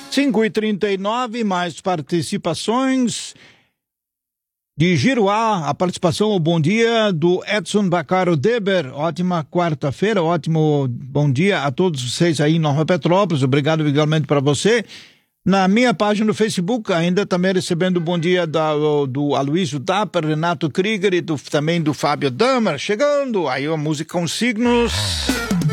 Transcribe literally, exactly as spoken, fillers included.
cinco e trinta e nove, mais participações. De Giruá, a participação, o bom dia do Edson Bacaro Deber. Ótima quarta-feira, ótimo bom dia a todos vocês aí em Nova Petrópolis. Obrigado igualmente para você. Na minha página no Facebook, ainda também recebendo o bom dia da, do Aloysio Tapper, Renato Krieger e do, também do Fábio Damer. Chegando, aí a música com signos.